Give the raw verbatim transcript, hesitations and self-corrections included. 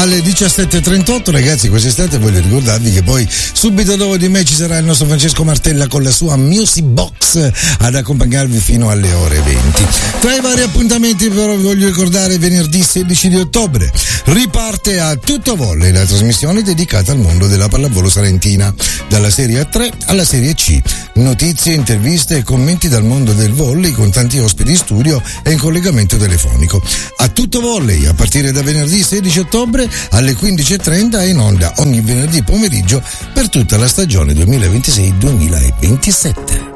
alle diciassette e trentotto. Ragazzi, quest'estate voglio ricordarvi che poi subito dopo di me ci sarà il nostro Francesco Martella con la sua Music Box ad accompagnarvi fino alle ore venti. Tra i vari appuntamenti però vi voglio ricordare venerdì sedici di ottobre riparte a Tutto Volley, la trasmissione dedicata al mondo della pallavolo salentina, dalla Serie A tre alla Serie C. Notizie, interviste e commenti dal mondo del volley con tanti ospiti in studio e in collegamento telefonico. A Tutto Volley a partire da venerdì sedici ottobre alle quindici e trenta e in onda ogni venerdì pomeriggio per tutta la stagione duemilaventisei duemilaventisette.